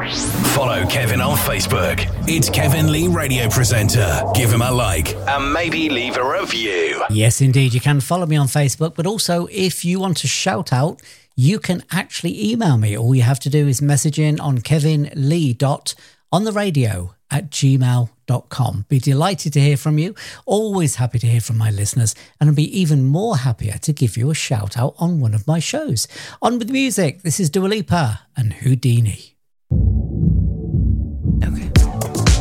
Follow Kevin on Facebook. It's Kevin Lee Radio Presenter. Give him a like and maybe leave a review. Yes, indeed. You can follow me on Facebook, but also if you want to shout out, you can actually email me. All you have to do is message in on kevinlee.ontheradio@gmail.com. Be delighted to hear from you. Always happy to hear from my listeners, and I'll be even more happier to give you a shout out on one of my shows. On with the music. This is Dua Lipa and Houdini.